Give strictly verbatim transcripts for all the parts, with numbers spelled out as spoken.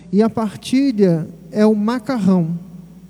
e a partilha é o macarrão.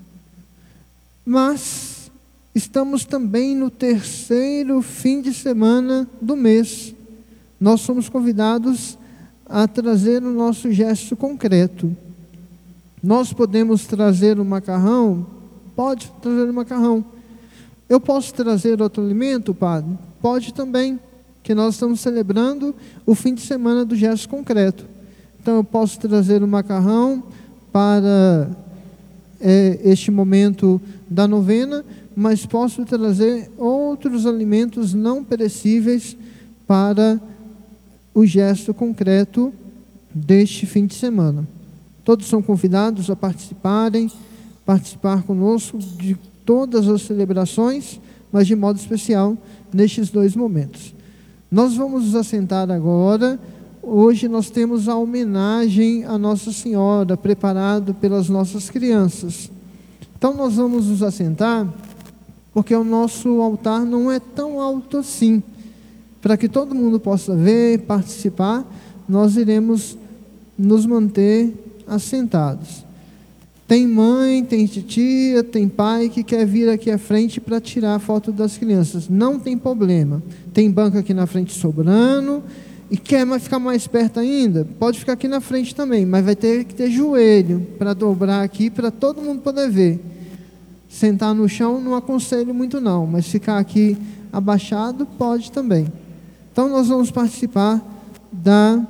Mas estamos também no terceiro fim de semana do mês. Nós somos convidados a trazer o nosso gesto concreto. Nós podemos trazer o macarrão? Pode trazer o macarrão. Eu posso trazer outro alimento, padre? Pode também, que nós estamos celebrando o fim de semana do gesto concreto. Então eu posso trazer o macarrão para é, este momento da novena, mas posso trazer outros alimentos não perecíveis para o gesto concreto deste fim de semana. Todos são convidados a participarem, participar conosco de todas as celebrações, mas de modo especial nestes dois momentos. Nós vamos nos assentar agora. Hoje nós temos a homenagem à Nossa Senhora, preparado pelas nossas crianças. Então nós vamos nos assentar, porque o nosso altar não é tão alto assim. Para que todo mundo possa ver, participar, nós iremos nos manter assentados. Tem mãe, tem titia, tem pai que quer vir aqui à frente para tirar a foto das crianças. Não tem problema. Tem banco aqui na frente sobrando. E quer ficar mais perto ainda? Pode ficar aqui na frente também, mas vai ter que ter joelho para dobrar aqui, para todo mundo poder ver. Sentar no chão não aconselho muito não, mas ficar aqui abaixado pode também. Então nós vamos participar da,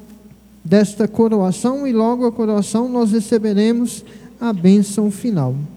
desta coroação, e logo a coroação nós receberemos a bênção final.